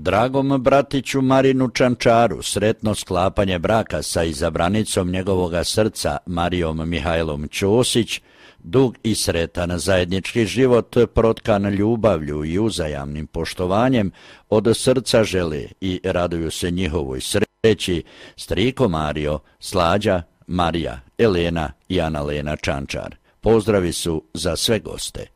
Dragom bratiću Marinu Čančaru sretno sklapanje braka sa izabranicom njegovoga srca Marijom Mihajlom Ćosić, dug i sretan zajednički život protkan ljubavlju i uzajamnim poštovanjem od srca žele i raduju se njihovoj sreći striko Mario, Slađa, Marija, Elena i Analena Čančar. Pozdravi su za sve goste.